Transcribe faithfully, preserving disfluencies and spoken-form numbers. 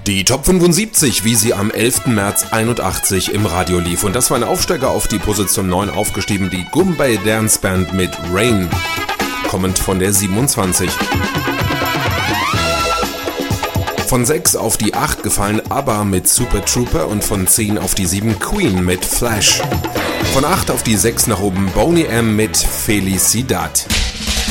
Die Top fünfundsiebzig, wie sie am elften März einundachtzig im Radio lief. Und das war ein Aufsteiger auf die Position neun aufgestiegen, die Goombay Dance Band mit Rain, kommend von der siebenundzwanzig. Von sechs auf die acht gefallen ABBA mit Super Trooper und von zehn auf die sieben Queen mit Flash. Von acht auf die sechs nach oben Boney M mit Felicidad.